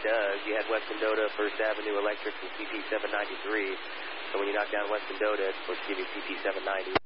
does. You had West Mendota, First Avenue Electric, and CP 793. So when you knock down West Mendota, it's supposed to give you CP 790.